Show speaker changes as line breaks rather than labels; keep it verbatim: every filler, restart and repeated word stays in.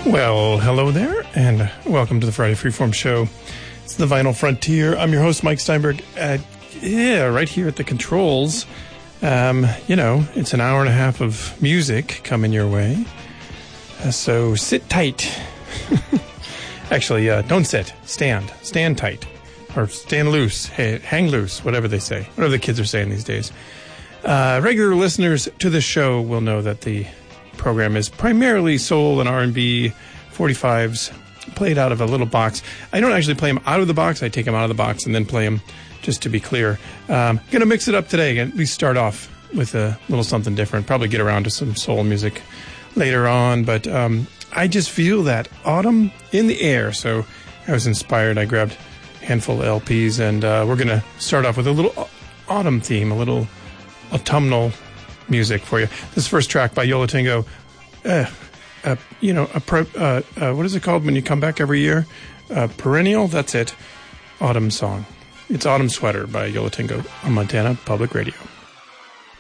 Well, hello there, and welcome to the Friday Freeform Show. It's the Vinyl Frontier. I'm your host, Mike Steinberg. Uh, yeah, right here at the controls. Um, you know, it's an hour and a half of music coming your way. Uh, so sit tight. Actually, uh, don't sit. Stand. Stand tight. Or stand loose. Hey, hang loose, whatever they say. Whatever the kids are saying these days. Uh, regular listeners to the show will know that the program is primarily soul and R and B forty-fives played out of a little box. I don't actually play them out of the box. I take them out of the box and then play them, just to be clear. Um, going to mix it up today. At least start off with a little something different. Probably get around to some soul music later on. But um, I just feel that autumn in the air. So I was inspired. I grabbed a handful of L Ps. And uh, we're going to start off with a little autumn theme, a little autumnal music for you. This first track by Yo La Tengo, uh, uh, you know, a pro, uh, uh, what is it called when you come back every year? Uh, perennial, that's it. Autumn song. It's Autumn Sweater by Yo La Tengo on Montana Public Radio.